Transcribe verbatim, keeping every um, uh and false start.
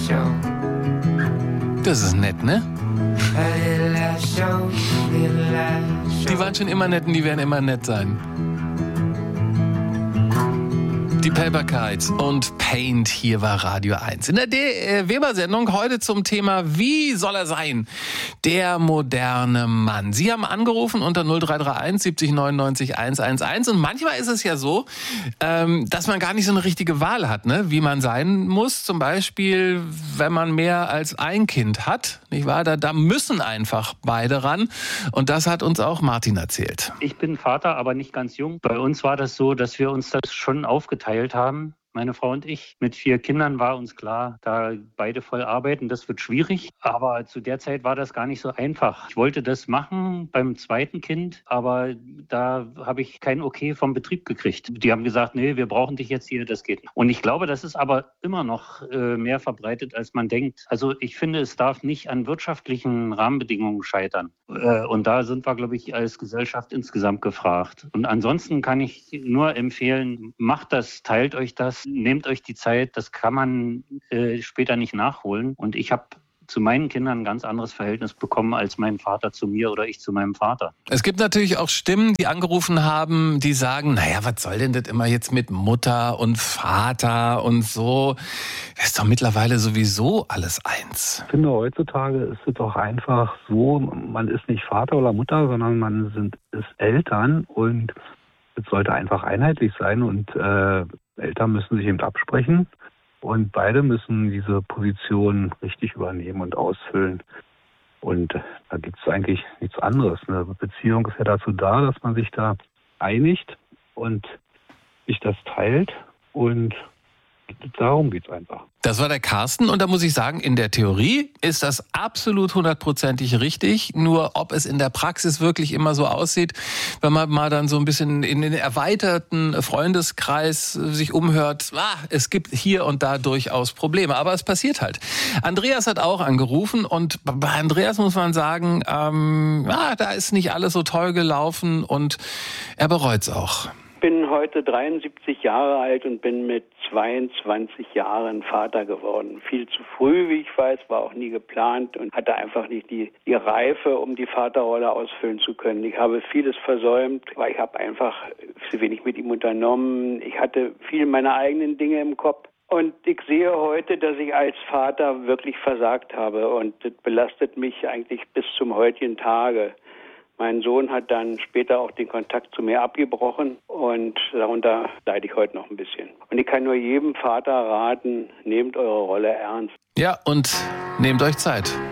Das ist nett, ne? Die waren schon immer nett und die werden immer nett sein. Die Paperkites und Paint, hier war Radio eins. In der D- äh, Weber-Sendung heute zum Thema, wie soll er sein, der moderne Mann. Sie haben angerufen unter null drei drei eins siebzig neunundneunzig hundertelf und manchmal ist es ja so, ähm, dass man gar nicht so eine richtige Wahl hat, ne? Wie man sein muss. Zum Beispiel, wenn man mehr als ein Kind hat, nicht wahr? Da, da müssen einfach beide ran und das hat uns auch Martin erzählt. Ich bin Vater, aber nicht ganz jung. Bei uns war das so, dass wir uns das schon aufgeteilt haben. Meine Frau und ich. Mit vier Kindern war uns klar, da beide voll arbeiten, das wird schwierig. Aber zu der Zeit war das gar nicht so einfach. Ich wollte das machen beim zweiten Kind, aber da habe ich kein Okay vom Betrieb gekriegt. Die haben gesagt, nee, wir brauchen dich jetzt hier, das geht nicht. Und ich glaube, das ist aber immer noch äh, mehr verbreitet, als man denkt. Also ich finde, es darf nicht an wirtschaftlichen Rahmenbedingungen scheitern. Äh, und da sind wir, glaube ich, als Gesellschaft insgesamt gefragt. Und ansonsten kann ich nur empfehlen, macht das, teilt euch das. Nehmt euch die Zeit, das kann man äh, später nicht nachholen. Und ich habe zu meinen Kindern ein ganz anderes Verhältnis bekommen als mein Vater zu mir oder ich zu meinem Vater. Es gibt natürlich auch Stimmen, die angerufen haben, die sagen, naja, was soll denn das immer jetzt mit Mutter und Vater und so? Das ist doch mittlerweile sowieso alles eins. Ich finde, heutzutage ist es doch einfach so, man ist nicht Vater oder Mutter, sondern man sind, ist Eltern und es sollte einfach einheitlich sein und äh, Eltern müssen sich eben absprechen und beide müssen diese Position richtig übernehmen und ausfüllen. Und da gibt es eigentlich nichts anderes. Eine Beziehung ist ja dazu da, dass man sich da einigt und sich das teilt und darum geht's einfach. Das war der Carsten und da muss ich sagen, in der Theorie ist das absolut hundertprozentig richtig. Nur ob es in der Praxis wirklich immer so aussieht, wenn man mal dann so ein bisschen in den erweiterten Freundeskreis sich umhört, ah, es gibt hier und da durchaus Probleme. Aber es passiert halt. Andreas hat auch angerufen und bei Andreas muss man sagen, ähm, ah, da ist nicht alles so toll gelaufen und er bereut's auch. Ich bin heute dreiundsiebzig Jahre alt und bin mit zweiundzwanzig Jahren Vater geworden. Viel zu früh, wie ich weiß, war auch nie geplant und hatte einfach nicht die, die Reife, um die Vaterrolle ausfüllen zu können. Ich habe vieles versäumt, weil ich habe einfach zu wenig mit ihm unternommen. Ich hatte viel meiner eigenen Dinge im Kopf. Und ich sehe heute, dass ich als Vater wirklich versagt habe und das belastet mich eigentlich bis zum heutigen Tage. Mein Sohn hat dann später auch den Kontakt zu mir abgebrochen und darunter leide ich heute noch ein bisschen. Und ich kann nur jedem Vater raten, nehmt eure Rolle ernst. Ja, und nehmt euch Zeit.